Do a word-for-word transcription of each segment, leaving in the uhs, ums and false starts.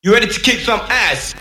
You ready to kick some ass?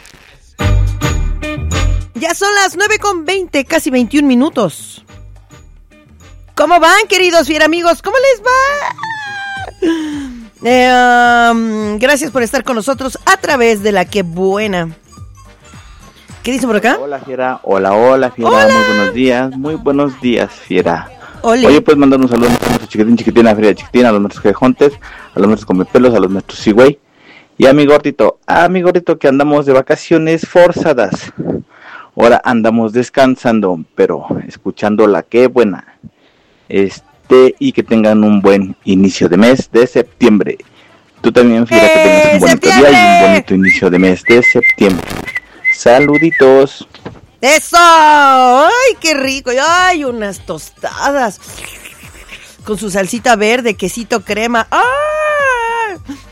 Ya son las nueve con veinte, casi veintiún minutos. ¿Cómo van, queridos fiera amigos? ¿Cómo les va? Eh, um, gracias por estar con nosotros a través de la Que Buena. ¿Qué dice por acá? Hola, fiera. Hola, hola, fiera. Hola. Muy buenos días. Muy buenos días, fiera. Ole. Oye, puedes mandar un saludo a nuestros chiquitín, chiquitina, fiera chiquitina, a los nuestros jejontes, a los nuestros comepelos, a los nuestros cigüey. Y a mi gordito, a mi gordito que andamos de vacaciones forzadas. Ahora andamos descansando, pero escuchando la Que Buena. Este, y que tengan un buen inicio de mes de septiembre. Tú también, fiera, ¡Eh, que tengas un bonito septiembre! día y un bonito inicio de mes de septiembre. Saluditos. ¡Eso! ¡Ay, qué rico! ¡Ay, unas tostadas! Con su salsita verde, quesito crema. ¡Ah!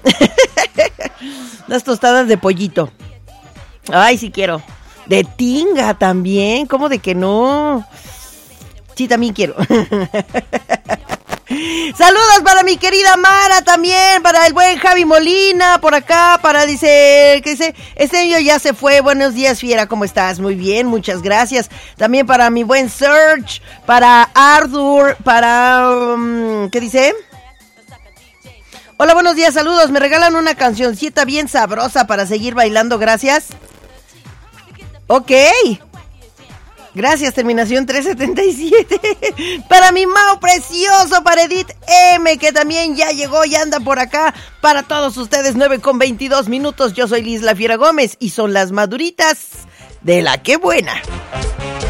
Unas tostadas de pollito. ¡Ay, sí quiero! De tinga también. ¿Cómo de que no? Sí, también quiero. Saludos para mi querida Mara también, para el buen Javi Molina, por acá, para, dice, que dice, este niño ya se fue, buenos días, fiera, ¿cómo estás? Muy bien, muchas gracias. También para mi buen Serge, para Arthur, para, um, ¿qué dice? Hola, buenos días, saludos, me regalan una cancioncita bien sabrosa para seguir bailando, gracias. Ok. Gracias, terminación trescientos setenta y siete. Para mi Mao precioso, para Edith M, que también ya llegó y anda por acá. Para todos ustedes, nueve con veintidós minutos. Yo soy Liz La Fiera Gómez y son las maduritas de la Que Buena.